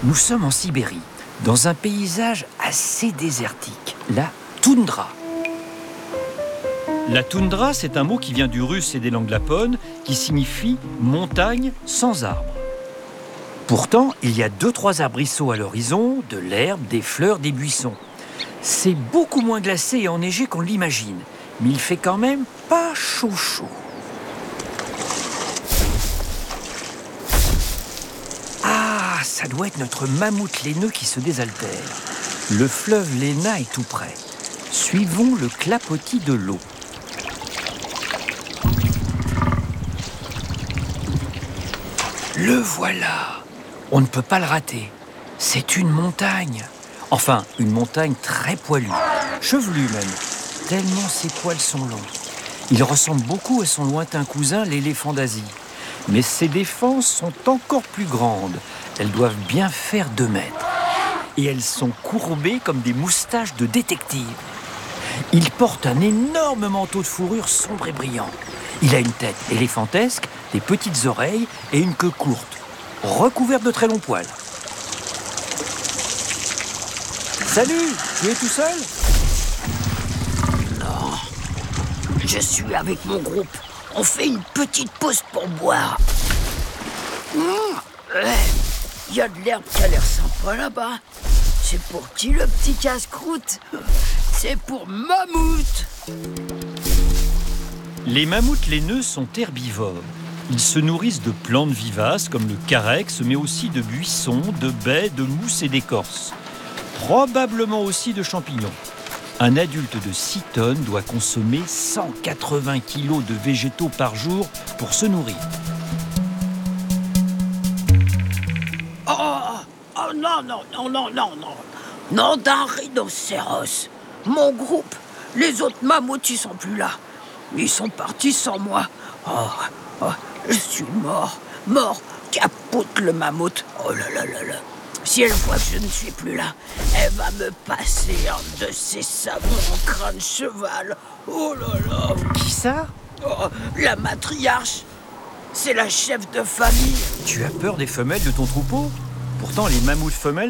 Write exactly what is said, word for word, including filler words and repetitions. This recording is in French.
Nous sommes en Sibérie, dans un paysage assez désertique, la toundra. La toundra, c'est un mot qui vient du russe et des langues lapones, qui signifie montagne sans arbres. Pourtant, il y a deux, trois arbrisseaux à l'horizon, de l'herbe, des fleurs, des buissons. C'est beaucoup moins glacé et enneigé qu'on l'imagine, mais il fait quand même pas chaud chaud. Ah, ça doit être notre mammouth laineux qui se désaltère. Le fleuve Lena est tout près. Suivons le clapotis de l'eau. Le voilà. On ne peut pas le rater. C'est une montagne. Enfin, une montagne très poilue, chevelue même, tellement ses poils sont longs. Il ressemble beaucoup à son lointain cousin, l'éléphant d'Asie. Mais ses défenses sont encore plus grandes. Elles doivent bien faire deux mètres. Et elles sont courbées comme des moustaches de détective. Il porte un énorme manteau de fourrure sombre et brillant. Il a une tête éléphantesque, des petites oreilles et une queue courte, recouverte de très longs poils. Salut, tu es tout seul ? Non, je suis avec mon groupe. On fait une petite pause pour boire. Il mmh, y a de l'herbe qui a l'air sympa là-bas. C'est pour qui le petit casse-croûte ? C'est pour Mammouth. Les mammouths laineux sont herbivores. Ils se nourrissent de plantes vivaces comme le carex, mais aussi de buissons, de baies, de mousses et d'écorces. Probablement aussi de champignons. Un adulte de six tonnes doit consommer cent quatre-vingts kilos de végétaux par jour pour se nourrir. Oh, oh non, non, non, non, non, non. Non d'un rhinocéros. Mon groupe, les autres mammouths, ils sont plus là. Ils sont partis sans moi. Oh, oh, je suis mort, mort, capote le mammouth. Oh là là là là. Si elle voit que je ne suis plus là, elle va me passer un de ses savons en crâne cheval. Oh là là. Qui ça ? Oh, la matriarche. C'est la chef de famille. Tu as peur des femelles de ton troupeau ? Pourtant, les mammouths femelles